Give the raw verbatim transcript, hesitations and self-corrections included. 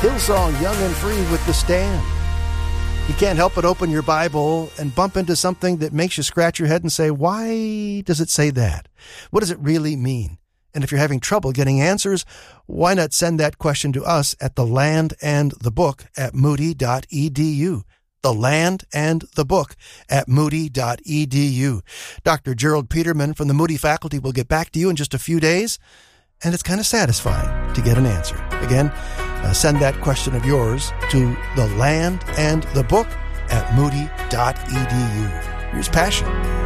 Hillsong Young and Free with The Stand. You can't help but open your Bible and bump into something that makes you scratch your head and say, why does it say that? What does it really mean? And if you're having trouble getting answers, why not send that question to us at The Land and the Book at moody dot e d u. The Land and the Book at moody dot e d u. Doctor Gerald Peterman from the Moody faculty will get back to you in just a few days, and it's kind of satisfying to get an answer. Again, uh, send that question of yours to The Land and the Book at moody dot e d u. Here's Passion.